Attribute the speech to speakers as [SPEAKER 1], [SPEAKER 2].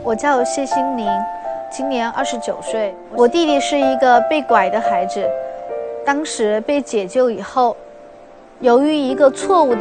[SPEAKER 1] 我叫谢心宁，今年29岁。我弟弟是一个被拐的孩子，当时被解救以后，由于一个错误的